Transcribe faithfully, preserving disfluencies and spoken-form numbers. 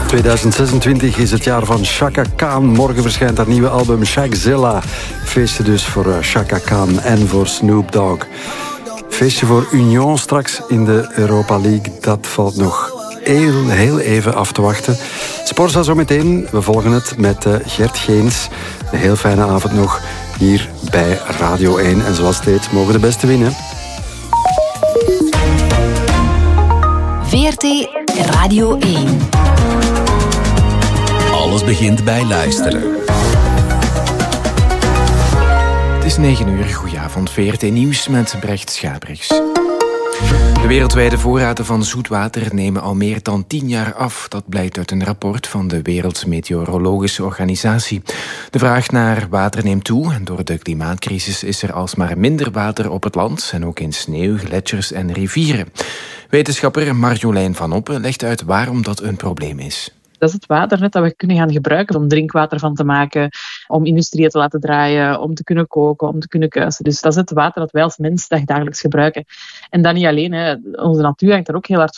tweeduizend zesentwintig is het jaar van Chaka Khan. Morgen verschijnt haar nieuwe album Shakzilla. Feestje dus voor Chaka Khan en voor Snoop Dogg. Feestje voor Union straks in de Europa League. Dat valt nog heel, heel even af te wachten. Sporza zo meteen. We volgen het met Gert Geens. Een heel fijne avond nog hier bij Radio één. En zoals steeds mogen de beste winnen. V R T Radio één. Alles begint bij luisteren. Het is negen uur. Goedenavond. V R T Nieuws met Brecht Schabrichs. De wereldwijde voorraden van zoetwater nemen al meer dan tien jaar af. Dat blijkt uit een rapport van de Wereldmeteorologische Organisatie. De vraag naar water neemt toe en door de klimaatcrisis is er alsmaar minder water op het land en ook in sneeuw, gletsjers en rivieren. Wetenschapper Marjolein van Oppen legt uit waarom dat een probleem is. Dat is het waternet dat we kunnen gaan gebruiken om drinkwater van te maken, om industrieën te laten draaien, om te kunnen koken, om te kunnen kuisen. Dus dat is het water dat wij als mens dagelijks gebruiken. En dan niet alleen, hè. Onze natuur hangt er ook heel hard